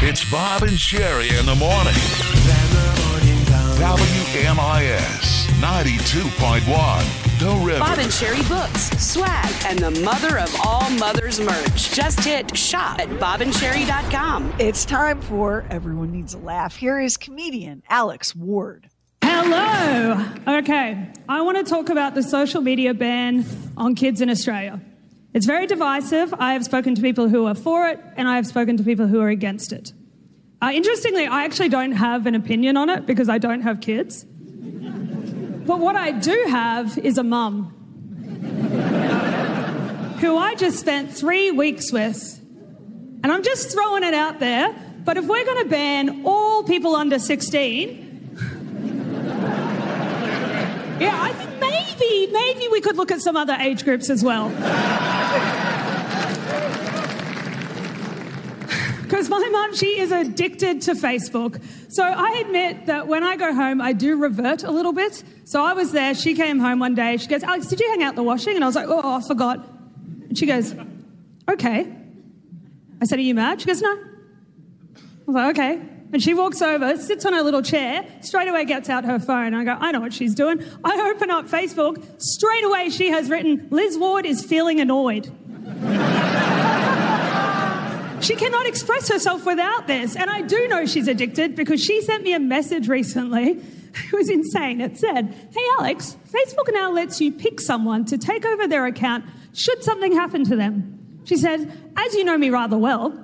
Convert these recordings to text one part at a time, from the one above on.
It's Bob and Sherry in the morning. WMIS 92.1, The River. Bob and Sherry books, swag, and the mother of all mothers merch. Just hit shop at bobandSherry.com. It's time for Everyone Needs a Laugh. Here is comedian Alex Ward. Hello. Okay, I want to talk about the social media ban on kids in Australia. It's very divisive. I have spoken to people who are for it, and I have spoken to people who are against it. Interestingly, I actually don't have an opinion on it because I don't have kids. But what I do have is a mum who I just spent 3 weeks with. And I'm just throwing it out there, but if we're going to ban all people under 16... Yeah, I think maybe we could look at some other age groups as well. Because my mum, she is addicted to Facebook. So I admit that when I go home, I do revert a little bit. So I was there, she came home one day, she goes, Alex, did you hang out the washing? And I was like, oh, I forgot. And she goes, okay. I said, are you mad? She goes, no. I was like, okay. And she walks over, sits on her little chair, straight away gets out her phone. I go, I know what she's doing. I open up Facebook, straight away she has written, Liz Ward is feeling annoyed. She cannot express herself without this. And I do know she's addicted because she sent me a message recently. It was insane. It said, hey, Alex, Facebook now lets you pick someone to take over their account should something happen to them. She said, as you know me rather well.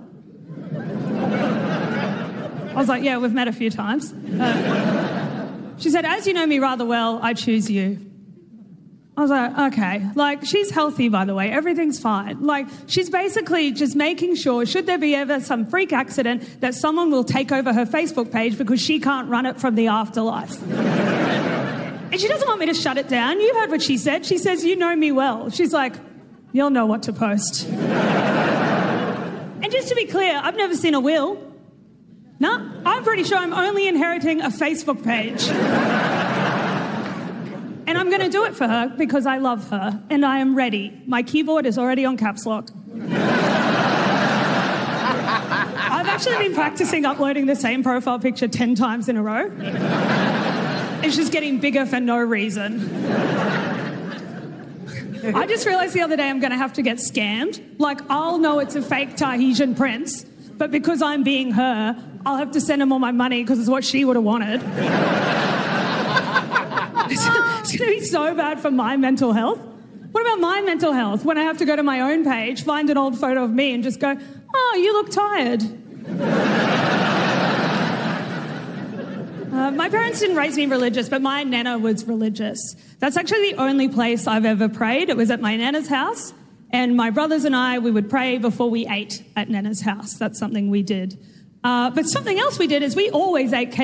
I was like, yeah, we've met a few times. She said, as you know me rather well, I choose you. I was like, okay. Like, she's healthy, by the way. Everything's fine. Like, she's basically just making sure, should there be ever some freak accident, that someone will take over her Facebook page because she can't run it from the afterlife. And she doesn't want me to shut it down. You heard what she said. She says, you know me well. She's like, you'll know what to post. And just to be clear, I've never seen a will. No, I'm pretty sure I'm only inheriting a Facebook page. And I'm going to do it for her because I love her and I am ready. My keyboard is already on caps lock. I've actually been practicing uploading the same profile picture 10 times in a row. It's just getting bigger for no reason. I just realised the other day I'm going to have to get scammed. Like, I'll know it's a fake Tahitian prince, but because I'm being her, I'll have to send him all my money because it's what she would have wanted. It's going to be so bad for my mental health. What about my mental health when I have to go to my own page, find an old photo of me and just go, oh, you look tired. My parents didn't raise me religious, but my nana was religious. That's actually the only place I've ever prayed. It was at my nana's house. And my brothers and I, we would pray before we ate at nana's house. That's something we did. But something else we did is we always ate cake.